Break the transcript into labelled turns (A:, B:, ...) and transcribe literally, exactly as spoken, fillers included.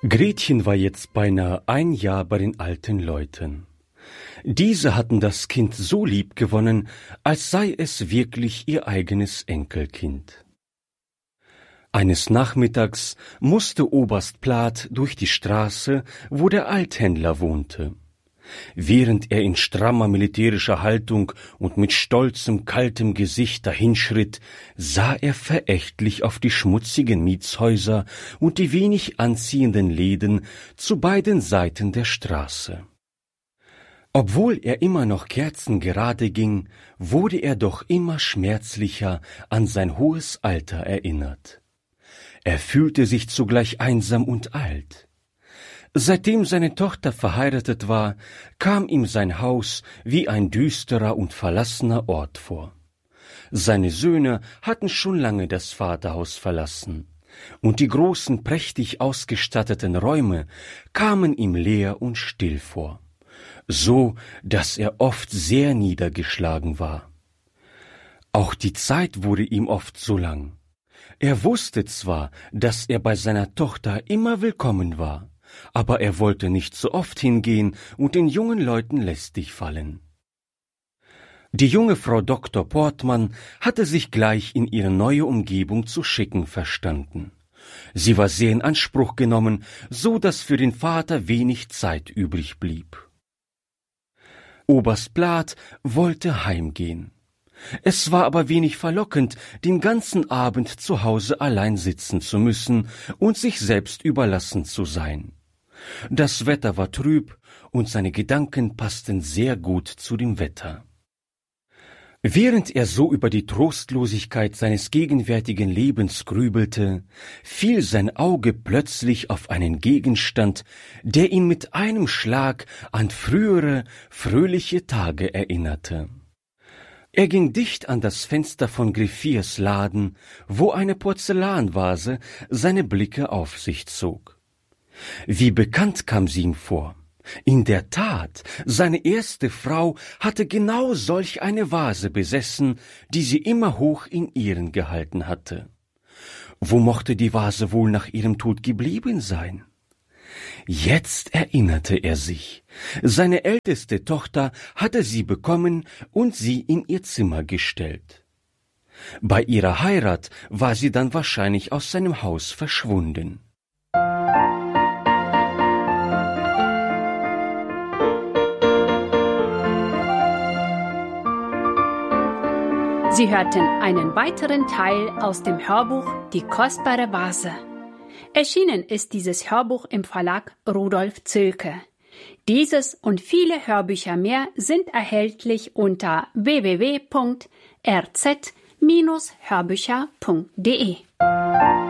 A: Gretchen war jetzt beinahe ein Jahr bei den alten Leuten. Diese hatten das Kind so lieb gewonnen, als sei es wirklich ihr eigenes Enkelkind. Eines Nachmittags musste Oberst Plath durch die Straße, wo der Althändler wohnte. Während er in strammer militärischer Haltung und mit stolzem, kaltem Gesicht dahinschritt, sah er verächtlich auf die schmutzigen Mietshäuser und die wenig anziehenden Läden zu beiden Seiten der Straße. Obwohl er immer noch kerzengerade ging, wurde er doch immer schmerzlicher an sein hohes Alter erinnert. Er fühlte sich zugleich einsam und alt. Seitdem seine Tochter verheiratet war, kam ihm sein Haus wie ein düsterer und verlassener Ort vor. Seine Söhne hatten schon lange das Vaterhaus verlassen, und die großen, prächtig ausgestatteten Räume kamen ihm leer und still vor, so dass er oft sehr niedergeschlagen war. Auch die Zeit wurde ihm oft so lang. Er wusste zwar, dass er bei seiner Tochter immer willkommen war, aber er wollte nicht so oft hingehen und den jungen Leuten lästig fallen. Die junge Frau Doktor Portmann hatte sich gleich in ihre neue Umgebung zu schicken verstanden. Sie war sehr in Anspruch genommen, so dass für den Vater wenig Zeit übrig blieb. Oberst Plath wollte heimgehen. Es war aber wenig verlockend, den ganzen Abend zu Hause allein sitzen zu müssen und sich selbst überlassen zu sein. Das Wetter war trüb und seine Gedanken passten sehr gut zu dem Wetter. Während er so über die Trostlosigkeit seines gegenwärtigen Lebens grübelte, fiel sein Auge plötzlich auf einen Gegenstand, der ihn mit einem Schlag an frühere, fröhliche Tage erinnerte. Er ging dicht an das Fenster von Griffiers Laden, wo eine Porzellanvase seine Blicke auf sich zog. Wie bekannt kam sie ihm vor. In der Tat, seine erste Frau hatte genau solch eine Vase besessen, die sie immer hoch in Ehren gehalten hatte. Wo mochte die Vase wohl nach ihrem Tod geblieben sein? Jetzt erinnerte er sich. Seine älteste Tochter hatte sie bekommen und sie in ihr Zimmer gestellt. Bei ihrer Heirat war sie dann wahrscheinlich aus seinem Haus verschwunden.
B: Sie hörten einen weiteren Teil aus dem Hörbuch Die kostbare Vase. Erschienen ist dieses Hörbuch im Verlag Rudolf Zülke. Dieses und viele Hörbücher mehr sind erhältlich unter w w w punkt r z Bindestrich hörbücher punkt d e.